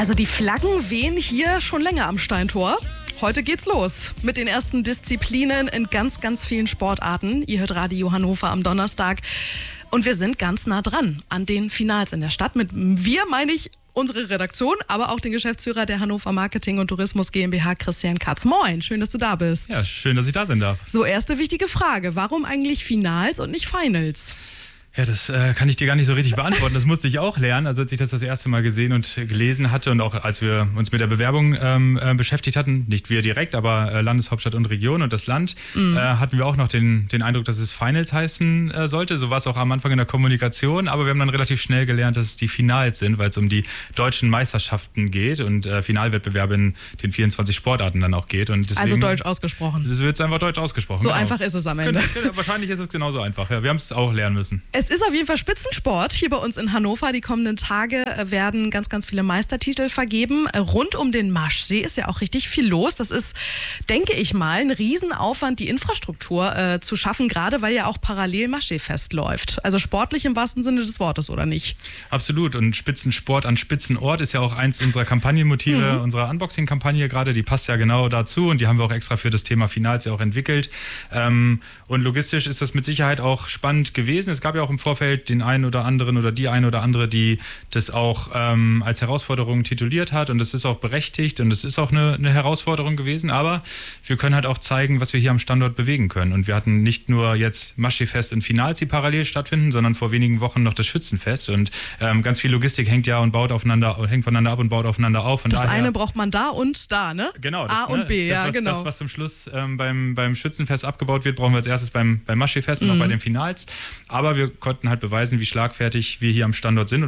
Also die Flaggen wehen hier schon länger am Steintor. Heute geht's los mit den ersten Disziplinen in ganz, ganz vielen Sportarten. Ihr hört Radio Hannover am Donnerstag. Und wir sind ganz nah dran an den Finals in der Stadt. Mit wir meine ich unsere Redaktion, aber auch den Geschäftsführer der Hannover Marketing und Tourismus GmbH, Christian Katz. Moin, schön, dass du da bist. Ja, schön, dass ich da sein darf. So, erste wichtige Frage. Warum eigentlich Finals und nicht Finals? Ja, das kann ich dir gar nicht so richtig beantworten. Das musste ich auch lernen. Also als ich das erste Mal gesehen und gelesen hatte und auch als wir uns mit der Bewerbung beschäftigt hatten, nicht wir direkt, aber Landeshauptstadt und Region und das Land, hatten wir auch noch den Eindruck, dass es Finals heißen sollte. So war es auch am Anfang in der Kommunikation, aber wir haben dann relativ schnell gelernt, dass es die Finals sind, weil es um die deutschen Meisterschaften geht und Finalwettbewerbe in den 24 Sportarten dann auch geht. Und deswegen, also deutsch ausgesprochen. Es wird einfach deutsch ausgesprochen. So genau. Einfach ist es am Ende. Wahrscheinlich ist es genauso einfach. Ja, wir haben es auch lernen müssen. Es ist auf jeden Fall Spitzensport hier bei uns in Hannover. Die kommenden Tage werden ganz, ganz viele Meistertitel vergeben. Rund um den Maschsee ist ja auch richtig viel los. Das ist, denke ich mal, ein Riesenaufwand, die Infrastruktur zu schaffen, gerade weil ja auch parallel Maschseefest läuft. Also sportlich im wahrsten Sinne des Wortes, oder nicht? Absolut. Und Spitzensport an Spitzenort ist ja auch eins unserer Kampagnenmotive, unserer Unboxing-Kampagne gerade. Die passt ja genau dazu und die haben wir auch extra für das Thema Finals ja auch entwickelt. Und logistisch ist das mit Sicherheit auch spannend gewesen. Es gab ja auch im Vorfeld den einen oder anderen oder die eine oder andere, die das auch als Herausforderung tituliert hat, und das ist auch berechtigt und es ist auch eine Herausforderung gewesen, aber wir können halt auch zeigen, was wir hier am Standort bewegen können, und wir hatten nicht nur jetzt Maschseefest und Finals, die parallel stattfinden, sondern vor wenigen Wochen noch das Schützenfest, und ganz viel Logistik hängt voneinander ab und baut aufeinander auf. Und das daher, eine braucht man da und da, ne? Genau. A und B, genau. Das, was zum Schluss beim Schützenfest abgebaut wird, brauchen wir als erstes beim Maschseefest und auch bei den Finals, aber wir konnten halt beweisen, wie schlagfertig wir hier am Standort sind und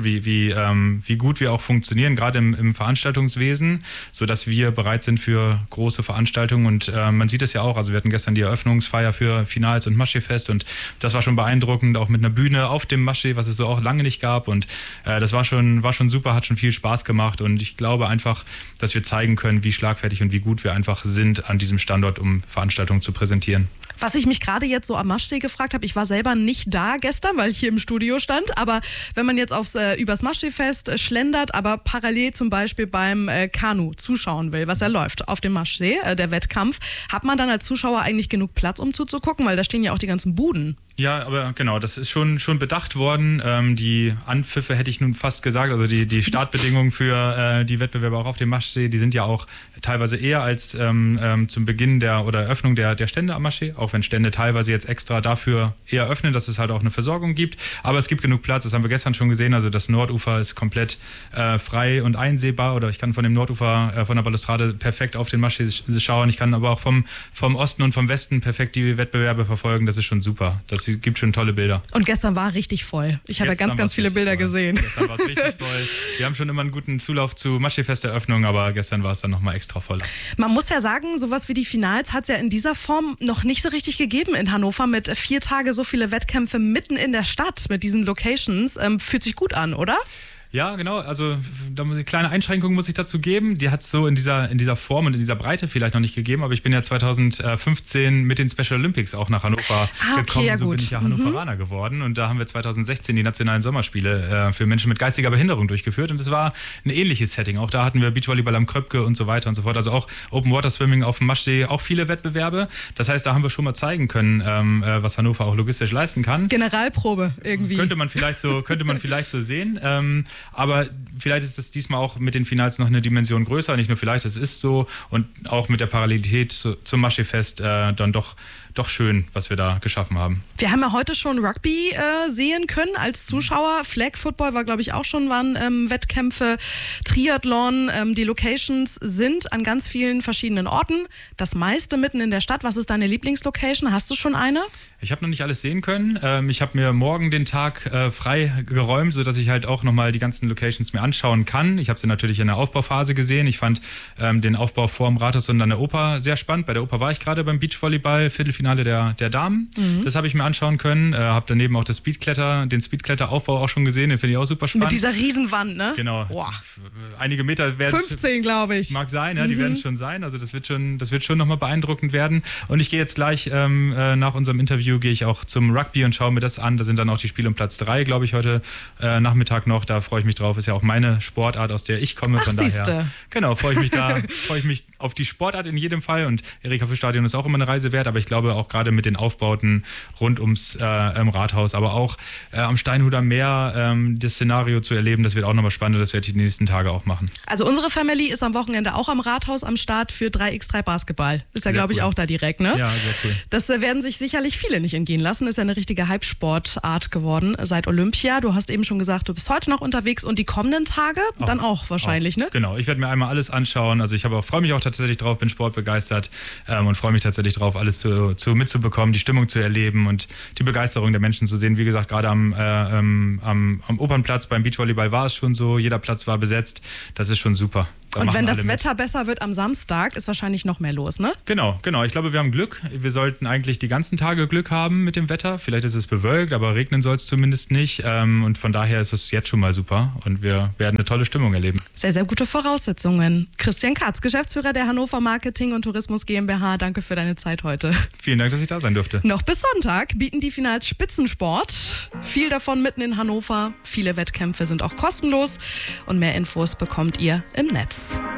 wie gut wir auch funktionieren, gerade im Veranstaltungswesen, sodass wir bereit sind für große Veranstaltungen, und man sieht es ja auch, also wir hatten gestern die Eröffnungsfeier für Finals und Maschseefest, und das war schon beeindruckend, auch mit einer Bühne auf dem Maschsee, was es so auch lange nicht gab, und das war schon super, hat schon viel Spaß gemacht, und ich glaube einfach, dass wir zeigen können, wie schlagfertig und wie gut wir einfach sind an diesem Standort, um Veranstaltungen zu präsentieren. Was ich mich gerade jetzt so am Maschsee gefragt habe, ich war selber nicht da gestern, weil ich hier im Studio stand, aber wenn man jetzt übers Maschseefest schlendert, aber parallel zum Beispiel beim Kanu zuschauen will, was läuft auf dem Maschsee, der Wettkampf, hat man dann als Zuschauer eigentlich genug Platz, um zuzugucken, weil da stehen ja auch die ganzen Buden. Ja, aber genau, das ist schon bedacht worden. Die Anpfiffe hätte ich nun fast gesagt, also die Startbedingungen für die Wettbewerbe auch auf dem Maschsee, die sind ja auch teilweise eher als zum Beginn der Eröffnung der Stände am Maschsee, auch wenn Stände teilweise jetzt extra dafür eher öffnen, dass es halt auch eine Versorgung gibt. Aber es gibt genug Platz, das haben wir gestern schon gesehen, also das Nordufer ist komplett frei und einsehbar, oder ich kann von dem Nordufer von der Balustrade perfekt auf den Maschsee schauen, ich kann aber auch vom Osten und vom Westen perfekt die Wettbewerbe verfolgen, das ist schon super. Das gibt schon tolle Bilder. Und gestern war richtig voll. Ich habe ganz viele Bilder gesehen. Gestern war es richtig voll. Wir haben schon immer einen guten Zulauf zu Maschseefest-Eröffnungen, aber gestern war es dann nochmal extra voller. Man muss ja sagen, sowas wie die Finals hat es ja in dieser Form noch nicht so richtig gegeben in Hannover, mit 4 Tage so viele Wettkämpfe mitten in der Stadt mit diesen Locations. Fühlt sich gut an, oder? Ja, genau. Also eine kleine Einschränkung muss ich dazu geben. Die hat es so in dieser Form und in dieser Breite vielleicht noch nicht gegeben. Aber ich bin ja 2015 mit den Special Olympics auch nach Hannover gekommen. Ja, so bin ich ja Hannoveraner geworden. Und da haben wir 2016 die nationalen Sommerspiele für Menschen mit geistiger Behinderung durchgeführt. Und es war ein ähnliches Setting. Auch da hatten wir Beachvolleyball am Kröpke und so weiter und so fort. Also auch Open Water Swimming auf dem Maschsee, auch viele Wettbewerbe. Das heißt, da haben wir schon mal zeigen können, was Hannover auch logistisch leisten kann. Generalprobe irgendwie. Könnte man vielleicht so sehen. Aber vielleicht ist es diesmal auch mit den Finals noch eine Dimension größer, nicht nur vielleicht, es ist so, und auch mit der Parallelität zum Maschseefest dann doch schön, was wir da geschaffen haben. Wir haben ja heute schon Rugby sehen können als Zuschauer. Flag Football war, glaube ich, auch schon, waren Wettkämpfe, Triathlon. Die Locations sind an ganz vielen verschiedenen Orten. Das meiste mitten in der Stadt. Was ist deine Lieblingslocation? Hast du schon eine? Ich habe noch nicht alles sehen können. Ich habe mir morgen den Tag frei geräumt, sodass ich halt auch nochmal die ganzen Locations mir anschauen kann. Ich habe sie natürlich in der Aufbauphase gesehen. Ich fand den Aufbau vor dem Rathaus und an der Oper sehr spannend. Bei der Oper war ich gerade beim Beachvolleyball, Viertelfinale der Damen. Das habe ich mir anschauen können. Habe daneben auch den Speedkletteraufbau auch schon gesehen. Den finde ich auch super spannend. Mit dieser Riesenwand, ne? Genau. Boah. Einige Meter werden 15, glaube ich. Mag sein, ja, die werden schon sein. Also das wird schon nochmal beeindruckend werden. Und ich gehe jetzt gleich nach unserem Interview gehe ich auch zum Rugby und schaue mir das an. Da sind dann auch die Spiele um Platz 3, glaube ich, heute Nachmittag noch. Da freue ich mich ich mich drauf. Ist ja auch meine Sportart, aus der ich komme. Von daher, genau, freue ich mich auf die Sportart in jedem Fall. Und Erika-Füll-Stadion ist auch immer eine Reise wert, aber ich glaube auch gerade mit den Aufbauten rund ums Rathaus, aber auch am Steinhuder Meer das Szenario zu erleben, das wird auch nochmal spannend. Das werde ich die nächsten Tage auch machen. Also unsere Family ist am Wochenende auch am Rathaus am Start für 3x3 Basketball. Ist ja, glaube ich, auch da direkt, ne? Ja, sehr cool. Das werden sich sicherlich viele nicht entgehen lassen. Ist ja eine richtige Hype-Sportart geworden seit Olympia. Du hast eben schon gesagt, du bist heute noch unterwegs und die kommenden Tage dann auch wahrscheinlich, ne? Genau, ich werde mir einmal alles anschauen. Also ich freue mich auch tatsächlich drauf, bin sportbegeistert und freue mich tatsächlich drauf, alles mitzubekommen, die Stimmung zu erleben und die Begeisterung der Menschen zu sehen. Wie gesagt, gerade am Opernplatz beim Beachvolleyball war es schon so, jeder Platz war besetzt. Das ist schon super. Und wenn das Wetter besser wird am Samstag, ist wahrscheinlich noch mehr los, ne? Genau. Ich glaube, wir haben Glück. Wir sollten eigentlich die ganzen Tage Glück haben mit dem Wetter. Vielleicht ist es bewölkt, aber regnen soll es zumindest nicht. Und von daher ist es jetzt schon mal super. Und wir werden eine tolle Stimmung erleben. Sehr, sehr gute Voraussetzungen. Christian Katz, Geschäftsführer der Hannover Marketing und Tourismus GmbH. Danke für deine Zeit heute. Vielen Dank, dass ich da sein durfte. Noch bis Sonntag bieten die Finals Spitzensport. Viel davon mitten in Hannover. Viele Wettkämpfe sind auch kostenlos. Und mehr Infos bekommt ihr im Netz.